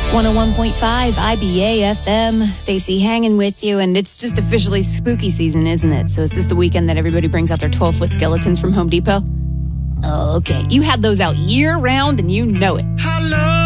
101.5 IBA FM. Stacey hanging with you, and it's just officially spooky season, isn't it? So is this the weekend that everybody brings out their 12-foot skeletons from Home Depot? Oh, okay. You had those out year-round, and you know it. Hello.